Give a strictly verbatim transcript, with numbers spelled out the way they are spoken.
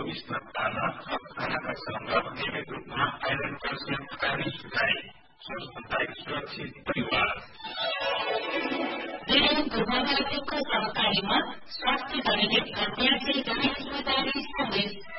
स्तरतामा थप खानाका सङ्ग नियमित रूपमा आइरन क्याल्सियम खाने सुझाए। स्वास्थ्यदायी सुरक्षित परिवार पूर्वभारतको सहकारीमा स्वास्थ्य कलिनेट अभ्यासी जनसमुदाय सन्देश